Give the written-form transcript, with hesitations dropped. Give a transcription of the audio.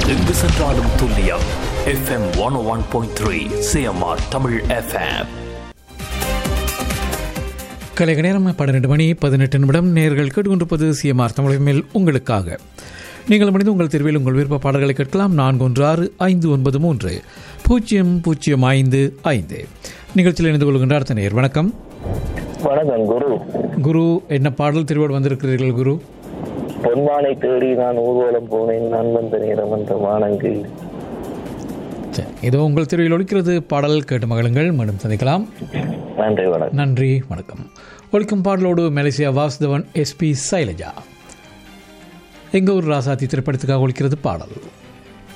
எங்கு சென்றாலும் துல்லியம். FM 101.3 CMR Tamil FM. கலைக நேரம் 12:18 நேயர்கள் கேட்டுக்கொண்டிருப்பது சிஎம்ஆர் தமிழ் மேல் உங்களுக்காக. நீங்கள் முடிந்து உங்கள் தேர்வில் உங்கள் விருப்ப பாடல்களை கேட்கலாம். 4165000555 நிகழ்ச்சியில் இணைந்து கொள்கின்ற அடுத்த நேயர். வணக்கம். வணக்கம் குரு. குரு, என்ன பாடல் திருவோடு வந்திருக்கிறீர்கள் குரு? பொன்மானை தேடி நான் ஊர்வலம் போனேன், நான் வந்த நேரம் அந்த வானங்கு. இதோ உங்கள் திருவில் ஒழிக்கிறது பாடல், கேட்டு மகளுங்கள். மீண்டும் சந்திக்கலாம். நன்றி, வணக்கம். நன்றி, வணக்கம். ஒழிக்கும் பாடலோடு மலேசியா வாசுதவன், SP சைலஜா, எங்க ஒரு ராசாத்தி திரைப்படத்துக்காக ஒழிக்கிறது பாடல்.